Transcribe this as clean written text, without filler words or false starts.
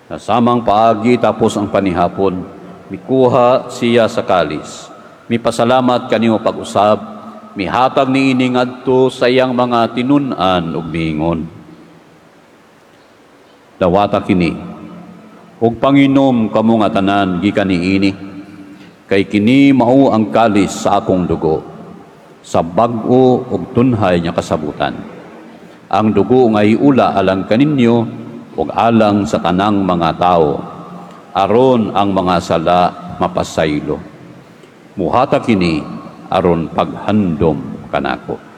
Nasamang paagi tapos ang panihapon, mikuha siya sa kalis. Mipasalamat kaniyo pag-usab, mihatag ni ining adto sa iyang mga tinun-an ug miingon. Dawata kini, ug panginom kamo nga tanan gikan niini, kay kini mao ang kalis sa akong dugo, sa bag-o ug tunhay nga kasabutan. Ang dugo nga iula alang kaninyo ug alang sa tanang mga tao, aron ang mga sala mapasaylo. Muhata kini aron paghandom kanako.